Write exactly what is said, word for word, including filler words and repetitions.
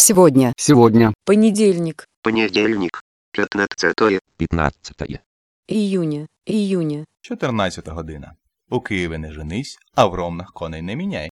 сегодня? Сегодня. Понедельник. Понедельник. п'ятнадцяте. пятнадцатое. Июня. Июня. чотирнадцята година. У Києві не женись, а в Ромнах коней не міняй.